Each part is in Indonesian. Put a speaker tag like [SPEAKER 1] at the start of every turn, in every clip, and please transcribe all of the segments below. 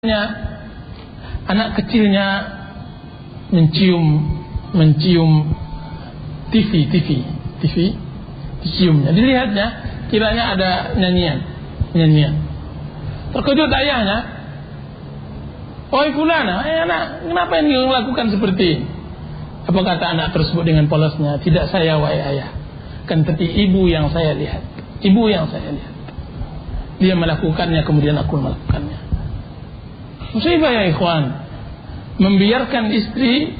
[SPEAKER 1] Anak kecilnya mencium TV diciumnya, dilihatnya, kiranya ada nyanyian. Terkejut ayahnya, "Oi fulana, anak, kenapa ini melakukan seperti ini?" Apa kata anak tersebut dengan polosnya? "Tidak saya, wahai ayah, kan tapi ibu yang saya lihat. Dia melakukannya, kemudian aku melakukannya." Musibah ya ikhwan, membiarkan istri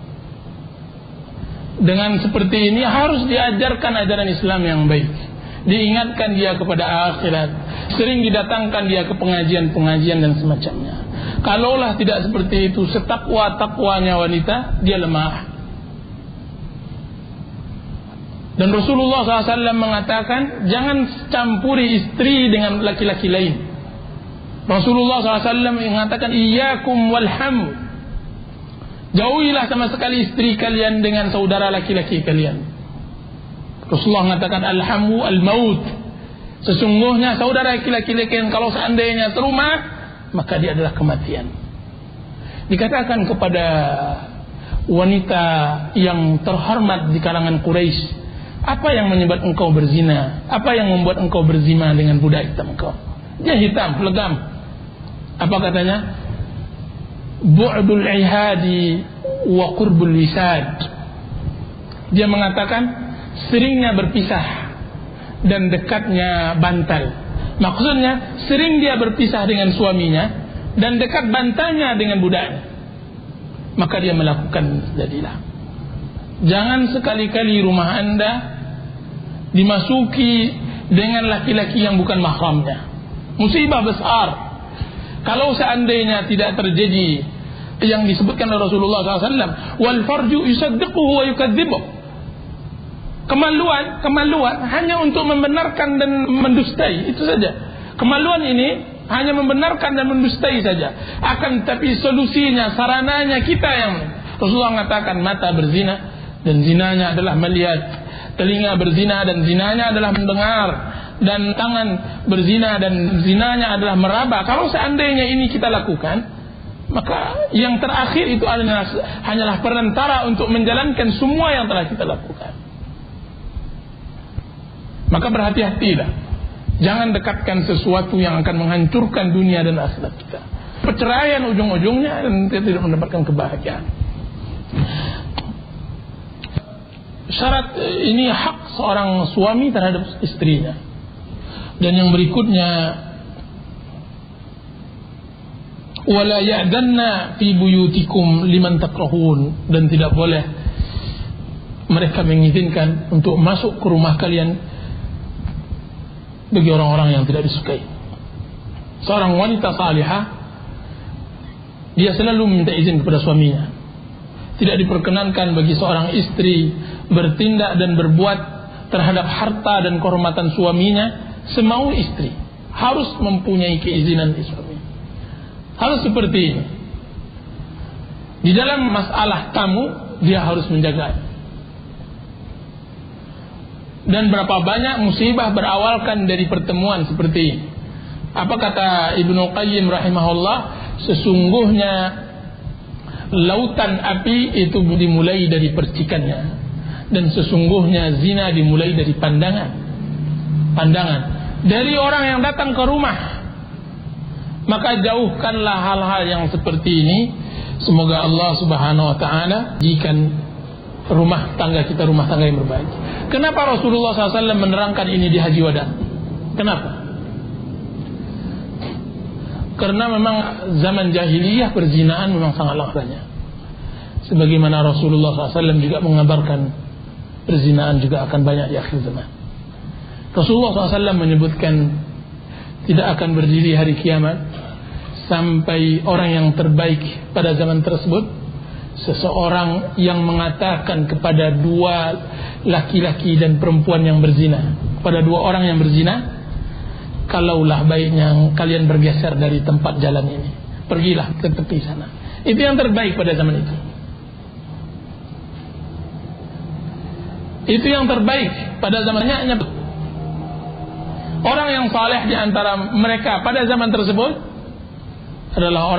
[SPEAKER 1] dengan seperti ini. Harus diajarkan ajaran Islam yang baik, diingatkan dia kepada akhirat, sering didatangkan dia ke pengajian dan semacamnya. Kalaulah tidak seperti itu, setakwa-takwanya wanita, dia lemah. Dan Rasulullah SAW mengatakan, jangan campuri istri dengan laki-laki lain. Rasulullah SAW mengatakan, iyyakum walhamu, jauhilah sama sekali istri kalian dengan saudara laki-laki kalian. Rasulullah mengatakan, alhamu al-maut, sesungguhnya saudara laki-laki kalian kalau seandainya serumah, maka dia adalah kematian. Dikatakan kepada wanita yang terhormat di kalangan Quraisy, apa yang menyebabkan engkau berzina? Apa yang membuat engkau berzina dengan budak hitam engkau? Dia hitam, legam. Apa katanya? Bu'dul ihadi wa qurbul wisad. Dia mengatakan seringnya berpisah dan dekatnya bantal. Maksudnya sering dia berpisah dengan suaminya dan dekat bantalnya dengan budaknya. Maka dia melakukan jadilah. Jangan sekali-kali rumah Anda dimasuki dengan laki-laki yang bukan mahramnya. Musibah besar. Kalau seandainya tidak terjadi yang disebutkan oleh Rasulullah SAW, wal farju yusaddiquhu wa yukadzibuh. Kemaluan hanya untuk membenarkan dan mendustai, itu saja. Kemaluan ini hanya membenarkan dan mendustai saja. Akan tapi solusinya, sarananya kita yang Rasulullah mengatakan, mata berzina dan zinanya adalah melihat, telinga berzina dan zinanya adalah mendengar, dan tangan berzina dan zinanya adalah meraba. Kalau seandainya ini kita lakukan, maka yang terakhir itu hanyalah perantara untuk menjalankan semua yang telah kita lakukan. Maka berhati-hatilah, jangan dekatkan sesuatu yang akan menghancurkan dunia dan akhirat kita. Perceraian ujung-ujungnya dan kita tidak mendapatkan kebahagiaan. Syarat ini hak seorang suami terhadap istrinya. Dan yang berikutnya, wala ya'danna fi buyutikum liman takrahun, dan tidak boleh mereka mengizinkan untuk masuk ke rumah kalian bagi orang-orang yang tidak disukai. Seorang wanita salihah, dia selalu meminta izin kepada suaminya. Tidak diperkenankan bagi seorang istri bertindak dan berbuat terhadap harta dan kehormatan suaminya semau istri. Harus mempunyai keizinan dari suami. Harus seperti ini. Di dalam masalah tamu, dia harus menjaga. Dan berapa banyak musibah berawalkan dari pertemuan seperti ini. Apa kata Ibnu Qayyim rahimahullah? Sesungguhnya lautan api itu dimulai dari percikannya, dan sesungguhnya zina dimulai dari pandangan. Dari orang yang datang ke rumah. Maka jauhkanlah hal-hal yang seperti ini. Semoga Allah Subhanahu wa ta'ala jadikan rumah tangga kita rumah tangga yang berbahagia. Kenapa Rasulullah SAW menerangkan ini di Haji Wada? Kenapa? Karena memang zaman jahiliyah perzinaan memang sangatlah banyak. Sebagaimana Rasulullah SAW juga mengabarkan perzinaan juga akan banyak di akhir zaman. Rasulullah SAW menyebutkan tidak akan berdiri hari kiamat sampai orang yang terbaik pada zaman tersebut, seseorang yang mengatakan kepada dua laki-laki dan perempuan yang berzina, kepada dua orang yang berzina, kalaulah baiknya kalian bergeser dari tempat jalan ini, pergilah ke tepi sana. Itu yang terbaik pada zaman itu. Itu yang terbaik pada zamannya. Orang yang saleh di antara mereka pada zaman tersebut adalah orang